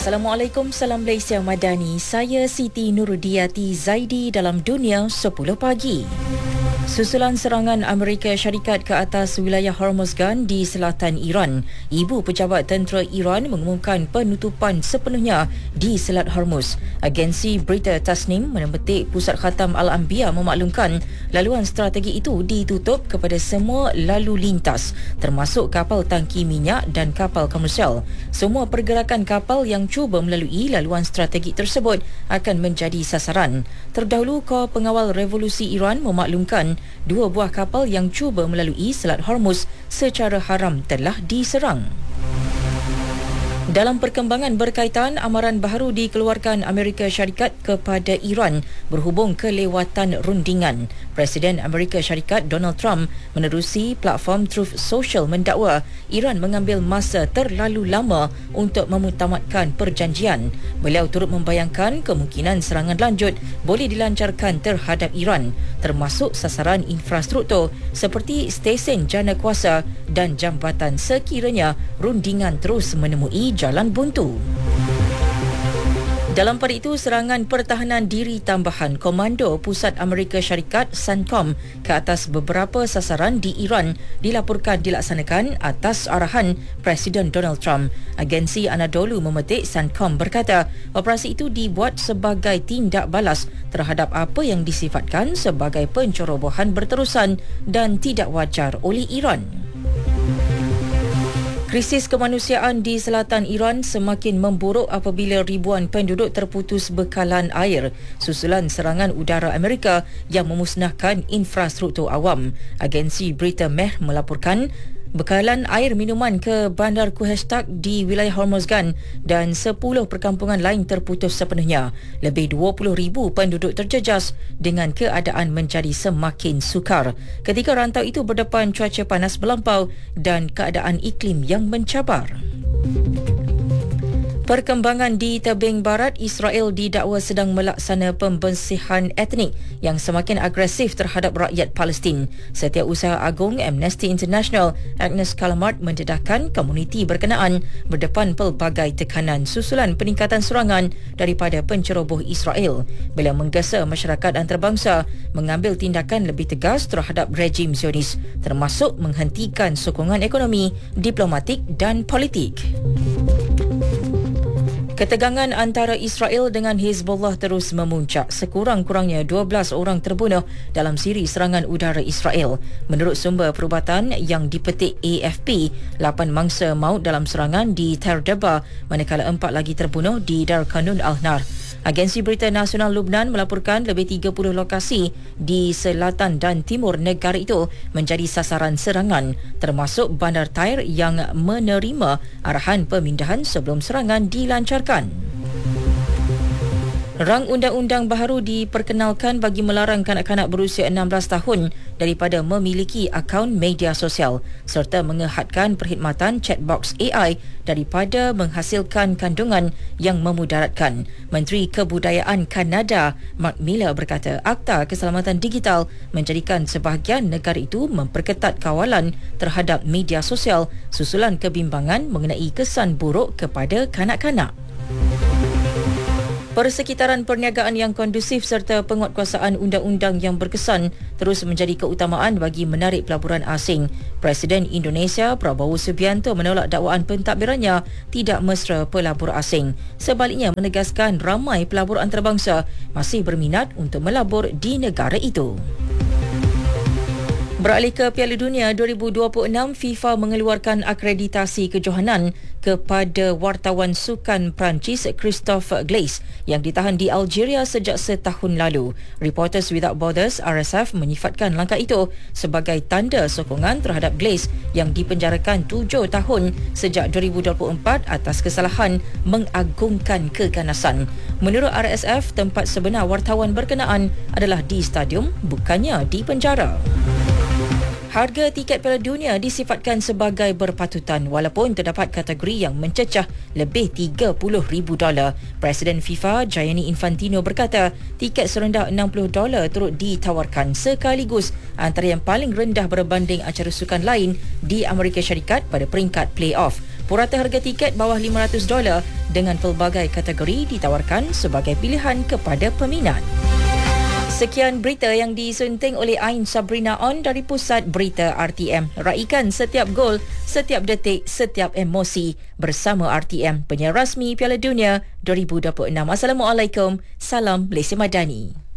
Assalamualaikum, salam Malaysia Madani. Saya Siti Nurudiati Zaidi dalam Dunia 10 Pagi. Susulan serangan Amerika Syarikat ke atas wilayah Hormuzgan di selatan Iran, ibu pejabat tentera Iran mengumumkan penutupan sepenuhnya di Selat Hormuz. Agensi berita Tasnim memetik Pusat Khatam Al-Anbiya memaklumkan laluan strategi itu ditutup kepada semua lalu lintas, termasuk kapal tangki minyak dan kapal komersial. Semua pergerakan kapal yang cuba melalui laluan strategi tersebut akan menjadi sasaran. Terdahulu, Kor Pengawal Revolusi Iran memaklumkan 2 buah kapal yang cuba melalui Selat Hormuz secara haram telah diserang. Dalam perkembangan berkaitan, amaran baharu dikeluarkan Amerika Syarikat kepada Iran berhubung kelewatan rundingan. Presiden Amerika Syarikat Donald Trump menerusi platform Truth Social mendakwa Iran mengambil masa terlalu lama untuk memutamatkan perjanjian. Beliau turut membayangkan kemungkinan serangan lanjut boleh dilancarkan terhadap Iran, termasuk sasaran infrastruktur seperti stesen jana kuasa dan jambatan sekiranya rundingan terus menemui jalan buntu. Dalam pada itu, serangan pertahanan diri tambahan Komando Pusat Amerika Syarikat CENTCOM ke atas beberapa sasaran di Iran dilaporkan dilaksanakan atas arahan Presiden Donald Trump. Agensi Anadolu memetik CENTCOM berkata operasi itu dibuat sebagai tindak balas terhadap apa yang disifatkan sebagai pencerobohan berterusan dan tidak wajar oleh Iran. Krisis kemanusiaan di selatan Iran semakin memburuk apabila ribuan penduduk terputus bekalan air susulan serangan udara Amerika yang memusnahkan infrastruktur awam. Agensi berita Mehr melaporkan bekalan air minuman ke Bandar Kuhestak di wilayah Hormuzgan dan 10 perkampungan lain terputus sepenuhnya. Lebih 20,000 penduduk terjejas dengan keadaan menjadi semakin sukar ketika rantau itu berdepan cuaca panas melampau dan keadaan iklim yang mencabar. Perkembangan di tebing barat, Israel didakwa sedang melaksana pembersihan etnik yang semakin agresif terhadap rakyat Palestin. Setiausaha Agung Amnesty International Agnes Callamard mendedahkan komuniti berkenaan berdepan pelbagai tekanan susulan peningkatan serangan daripada penceroboh Israel. Beliau menggesa masyarakat antarabangsa mengambil tindakan lebih tegas terhadap rejim Zionis, termasuk menghentikan sokongan ekonomi, diplomatik dan politik. Ketegangan antara Israel dengan Hezbollah terus memuncak. Sekurang-kurangnya 12 orang terbunuh dalam siri serangan udara Israel. Menurut sumber perubatan yang dipetik AFP, 8 mangsa maut dalam serangan di Tar Deba, manakala 4 lagi terbunuh di Dar Kanun Al-Nar. Agensi Berita Nasional Lubnan melaporkan lebih 30 lokasi di selatan dan timur negara itu menjadi sasaran serangan, termasuk Bandar Tair yang menerima arahan pemindahan sebelum serangan dilancarkan. Rang undang-undang baharu diperkenalkan bagi melarang kanak-kanak berusia 16 tahun daripada memiliki akaun media sosial serta mengehadkan perkhidmatan chatbox AI daripada menghasilkan kandungan yang memudaratkan. Menteri Kebudayaan Kanada Mark Miller berkata Akta Keselamatan Digital menjadikan sebahagian negara itu memperketat kawalan terhadap media sosial susulan kebimbangan mengenai kesan buruk kepada kanak-kanak. Persekitaran perniagaan yang kondusif serta penguatkuasaan undang-undang yang berkesan terus menjadi keutamaan bagi menarik pelaburan asing. Presiden Indonesia Prabowo Subianto menolak dakwaan pentadbirannya tidak mesra pelabur asing. Sebaliknya menegaskan ramai pelabur antarabangsa masih berminat untuk melabur di negara itu. Beralih ke Piala Dunia 2026, FIFA mengeluarkan akreditasi kejohanan kepada wartawan sukan Perancis Christophe Glaise yang ditahan di Algeria sejak setahun lalu. Reporters Without Borders RSF menyifatkan langkah itu sebagai tanda sokongan terhadap Glaise yang dipenjarakan 7 tahun sejak 2024 atas kesalahan mengagungkan keganasan. Menurut RSF, tempat sebenar wartawan berkenaan adalah di stadium, bukannya di penjara. Harga tiket Piala Dunia disifatkan sebagai berpatutan walaupun terdapat kategori yang mencecah lebih $30,000. Presiden FIFA Gianni Infantino berkata tiket serendah $60 turut ditawarkan sekaligus antara yang paling rendah berbanding acara sukan lain di Amerika Syarikat pada peringkat play-off. Purata harga tiket bawah $500 dengan pelbagai kategori ditawarkan sebagai pilihan kepada peminat. Sekian berita yang disunting oleh Ain Sabrina On dari Pusat Berita RTM. Raikan setiap gol, setiap detik, setiap emosi bersama RTM, penyiar rasmi Piala Dunia 2026. Assalamualaikum, salam Malaysia Madani.